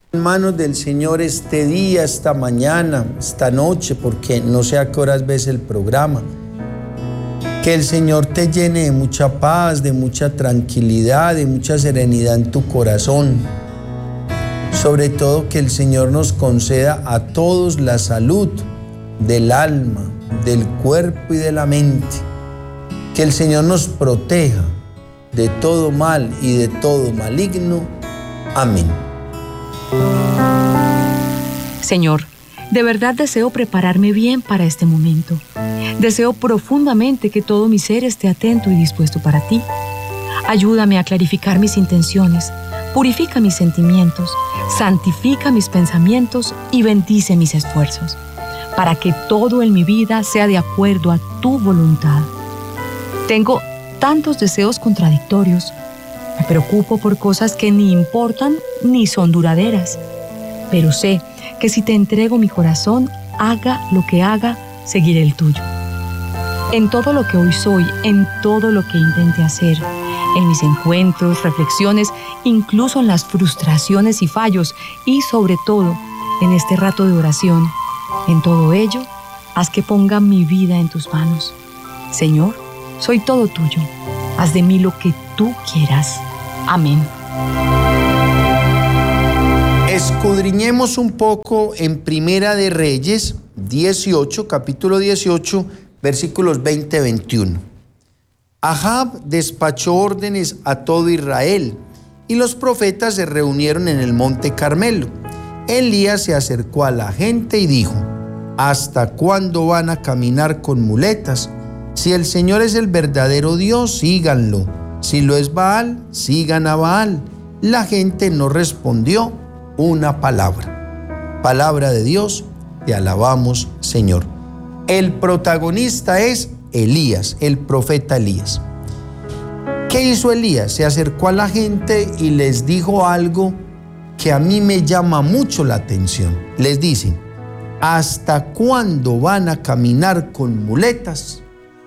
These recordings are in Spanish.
En manos del Señor este día, esta mañana, esta noche, porque no sé a qué horas ves el programa. Que el Señor te llene de mucha paz, de mucha tranquilidad, de mucha serenidad en tu corazón. Sobre todo que el Señor nos conceda a todos la salud del alma, del cuerpo y de la mente. Que el Señor nos proteja de todo mal y de todo maligno. Amén. Señor, de verdad deseo prepararme bien para este momento. Deseo profundamente que todo mi ser esté atento y dispuesto para ti. Ayúdame a clarificar mis intenciones, purifica mis sentimientos, santifica mis pensamientos y bendice mis esfuerzos, para que todo en mi vida sea de acuerdo a tu voluntad. Tengo tantos deseos contradictorios. Me preocupo por cosas que ni importan ni son duraderas. Pero sé que si te entrego mi corazón, haga lo que haga, seguiré el tuyo. En todo lo que hoy soy, en todo lo que intente hacer, en mis encuentros, reflexiones, incluso en las frustraciones y fallos, y sobre todo, en este rato de oración, en todo ello, haz que ponga mi vida en tus manos. Señor, soy todo tuyo. Haz de mí lo que tú quieras. Amén. Escudriñemos un poco en Primera de Reyes 18, capítulo 18, versículos 20-21. Ahab despachó órdenes a todo Israel y los profetas se reunieron en el monte Carmelo. Elías se acercó a la gente y dijo: ¿hasta cuándo van a caminar con muletas? Si el Señor es el verdadero Dios, síganlo. Si lo es Baal, sigan a Baal. La gente no respondió una palabra. Palabra de Dios, te alabamos, Señor. El protagonista es Elías, el profeta Elías. ¿Qué hizo Elías? Se acercó a la gente y les dijo algo que a mí me llama mucho la atención. Les dice: ¿hasta cuándo van a caminar con muletas?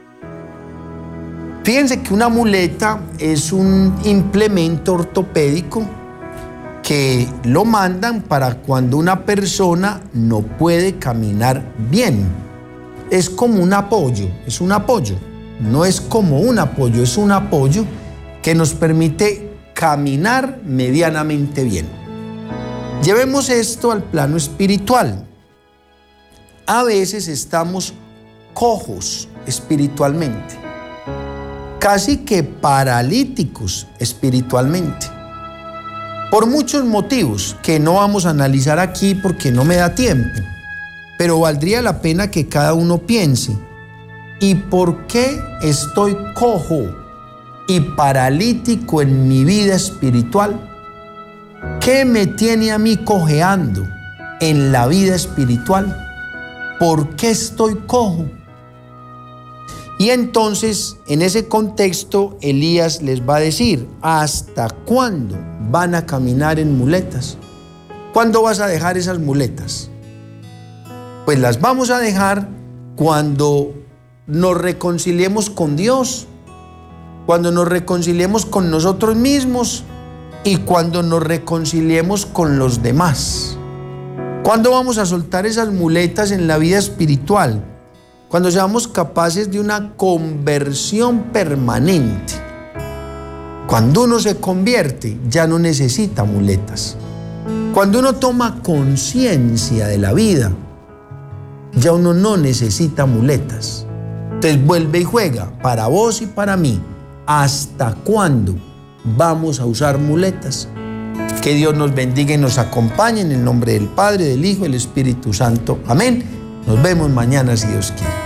Fíjense que una muleta es un implemento ortopédico que lo mandan para cuando una persona no puede caminar bien. Es como un apoyo, es un apoyo. No es como un apoyo, es un apoyo que nos permite caminar medianamente bien. Llevemos esto al plano espiritual. A veces estamos cojos espiritualmente, casi que paralíticos espiritualmente, por muchos motivos que no vamos a analizar aquí porque no me da tiempo, pero valdría la pena que cada uno piense: ¿y por qué estoy cojo y paralítico en mi vida espiritual? ¿Qué me tiene a mí cojeando en la vida espiritual? ¿Por qué estoy cojo? Y entonces, en ese contexto, Elías les va a decir: ¿hasta cuándo van a caminar en muletas? ¿Cuándo vas a dejar esas muletas? Pues las vamos a dejar cuando nos reconciliemos con Dios, cuando nos reconciliemos con nosotros mismos y cuando nos reconciliemos con los demás. ¿Cuándo vamos a soltar esas muletas en la vida espiritual? Cuando seamos capaces de una conversión permanente. Cuando uno se convierte, ya no necesita muletas. Cuando uno toma conciencia de la vida, ya uno no necesita muletas. Entonces vuelve y juega para vos y para mí. ¿Hasta cuándo vamos a usar muletas? Que Dios nos bendiga y nos acompañe en el nombre del Padre, del Hijo y del Espíritu Santo. Amén. Nos vemos mañana si Dios quiere.